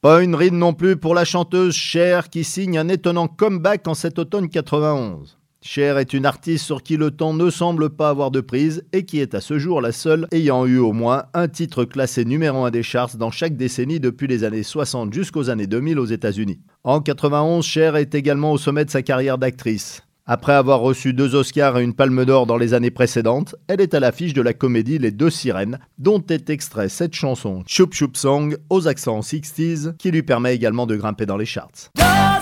Pas une ride non plus pour la chanteuse Cher qui signe un étonnant comeback en cet automne 91. Cher est une artiste sur qui le temps ne semble pas avoir de prise et qui est à ce jour la seule ayant eu au moins un titre classé numéro 1 des charts dans chaque décennie depuis les années 60 jusqu'aux années 2000 aux États-Unis. En 91, Cher est également au sommet de sa carrière d'actrice. Après avoir reçu 2 Oscars et une Palme d'Or dans les années précédentes, elle est à l'affiche de la comédie Les Deux Sirènes, dont est extrait cette chanson Choup Choup Song aux accents 60s qui lui permet également de grimper dans les charts.